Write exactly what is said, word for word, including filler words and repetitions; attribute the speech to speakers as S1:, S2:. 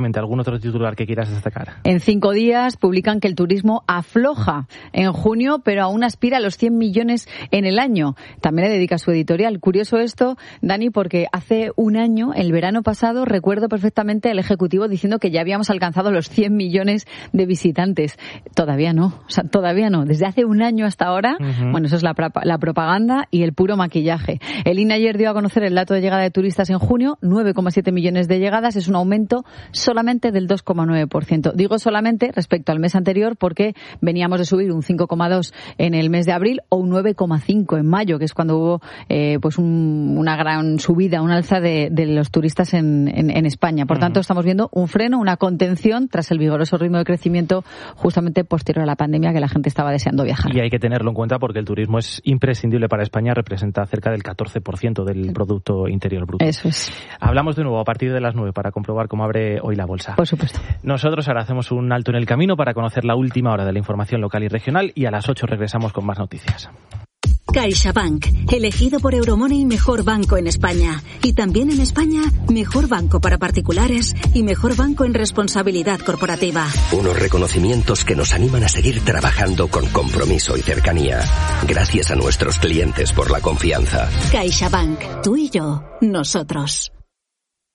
S1: ¿Algún otro titular que quieras destacar?
S2: En cinco días publican que el turismo afloja en junio, pero aún aspira a los cien millones en el año. También le dedica su editorial. Curioso esto, Dani, porque hace un año, el verano pasado, recuerdo perfectamente el Ejecutivo diciendo que ya habíamos alcanzado los cien millones de visitantes. Todavía no, o sea, todavía no. Desde hace un año hasta ahora, uh-huh. bueno, eso es la, la propaganda y el puro maquillaje. El I N E ayer dio a conocer el dato de llegada de turistas en junio, nueve coma siete millones de llegadas, es un aumento solamente del dos coma nueve por ciento. Digo solamente respecto al mes anterior porque veníamos de subir un cinco coma dos en el mes de abril o un nueve coma cinco en mayo, que es cuando hubo eh, pues un, una gran subida, un alza de, de los turistas en, en, en España. Por uh-huh. tanto, estamos viendo un freno, una contención tras el vigoroso ritmo de crecimiento justamente posterior a la pandemia, que la gente estaba deseando viajar.
S1: Y hay que tenerlo en cuenta porque el turismo es imprescindible para España, representa cerca del catorce por ciento del sí. Producto Interior Bruto.
S2: Eso es.
S1: Hablamos de nuevo a partir de las nueve para comprobar cómo abre hoy la bolsa.
S2: Por supuesto.
S1: Nosotros ahora hacemos un alto en el camino para conocer la última hora de la información local y regional y a las ocho regresamos con más noticias.
S3: CaixaBank, elegido por Euromoney mejor banco en España. Y también en España, mejor banco para particulares y mejor banco en responsabilidad corporativa.
S4: Unos reconocimientos que nos animan a seguir trabajando con compromiso y cercanía. Gracias a nuestros clientes por la confianza.
S3: CaixaBank, tú y yo, nosotros.